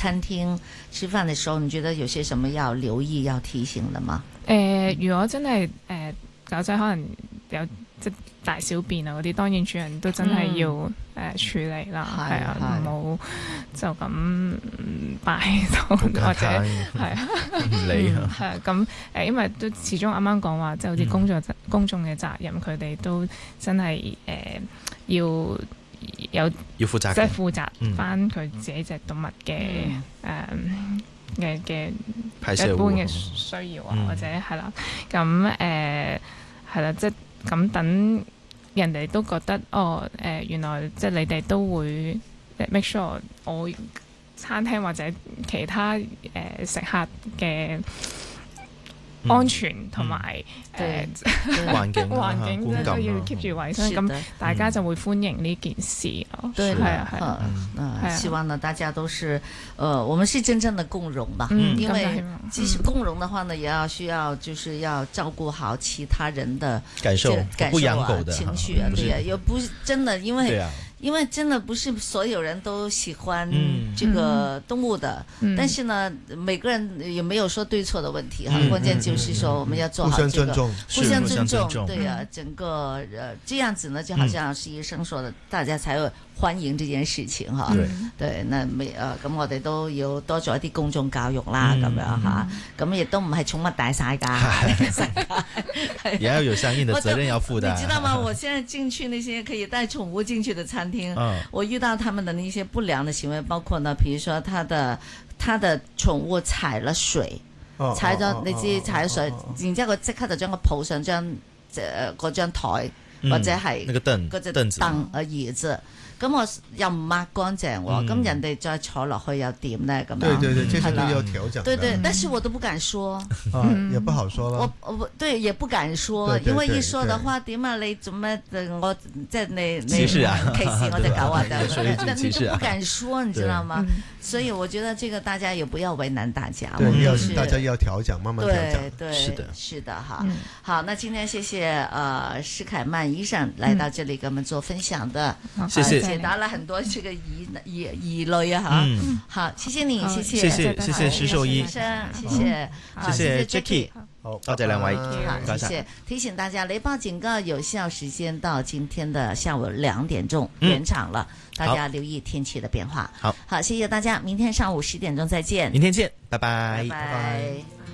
餐廳吃飯的時候，你覺得有些什麼要留意、要提醒的嗎？ 如果真係狗仔可能有即大小便啊嗰啲，當然主人都真係要處理啦，係啊，唔好就咁擺喺度或者係唔理啊。 係啊，咁因為都始終啱啱講話，即係好似公眾嘅責任，佢哋都真係要負責，即係負責翻佢自己隻動物嘅嘅一般嘅需要啊，或者係啦，咁係啦，即係咁等人哋都覺得原來即係你哋都會 make sure 我餐廳或者其他食客嘅安全同埋環境都要 keep 住衛生，咁大家就會歡迎呢件事咯。 對， 係希望呢大家都是我們是真正的共融吧，因為即使共融的話呢，也要需要就是要照顧好其他人的感受不養狗的情緒啊，對啊，又不是真的因為真的不是所有人都喜歡這個動物的，但是呢，每個人也沒有說對錯的問題哈，關鍵就是說我們要做好這個互相尊重，對啊，整個這樣子呢，就好像是醫生說的，大家才會歡迎這件事情哈。對，那咁我哋都要多做一啲公眾教育啦，咁樣吓，咁亦都唔係寵物大晒噶， 也要有相應的責任要負擔。 你知道嗎？我現在進去那些可以帶寵物進去的餐廳，我遇到他們的那些不良的行為，包括呢，比如說他的寵物踩了水，踩咗你知踩咗水，然之後佢即刻就將佢抱上嗰張台或者係嗰隻凳椅子。咁我又唔抹乾淨喎，咁人哋再坐落去又點呢？咁樣對，這些都要調整。 對，但是我都不敢說， 也不好說了。 我對也不敢說，因為一說的話，點啊？你做咩？我即係你歧視我隻狗啊？但你都不敢說，你知道嗎？所以我覺得這個大家也不要為難大家。 對，大家要調整，慢慢調整。 對，是的哈。好，那今天謝謝施凱曼醫生來到這裡給我們做分享的， 謝謝。 解答了很多這個疑慮啊，哈，好，謝謝你，謝謝施獸醫， 謝謝 Jackie， 好，多謝兩位， 謝謝。提醒大家，雷暴警告有效時間到今天的下午2點鐘延長了，大家留意天氣的變化。好，謝謝大家，明天上午10點鐘再見， 明天見，拜拜， 拜拜。